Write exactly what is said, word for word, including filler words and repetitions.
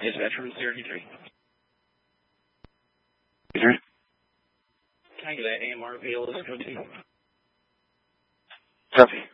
Dispatch from thirty-three. thirty-three? Can I get that A M R V L S code two? Copy.